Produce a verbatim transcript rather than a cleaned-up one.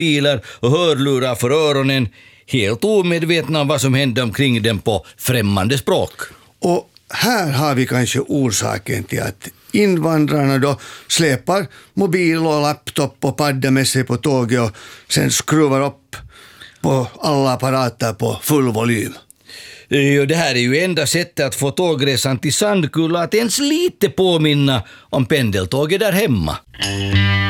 bilar och hörlurar för öronen, helt omedvetna om vad som hände omkring dem på främmande språk. Och här har vi kanske orsaken till att invandrarna då släpar mobil och laptop och padda med sig på tåget och sen skruvar upp på alla apparater på full volym. Ja, det här är ju enda sättet att få tågresan till Sandkulla att ens lite påminna om pendeltåget där hemma.